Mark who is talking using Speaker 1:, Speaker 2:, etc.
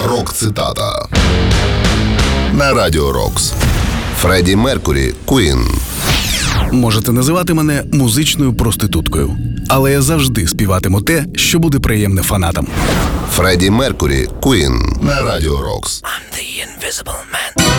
Speaker 1: Рок-цитата на Радіо Рокс. Фредді Меркурі, Queen.
Speaker 2: Можете називати мене музичною проституткою, але я завжди співатиму те, що буде приємне фанатам.
Speaker 1: Фредді Меркурі, Queen на Радіо Рокс.
Speaker 3: I'm the invisible man.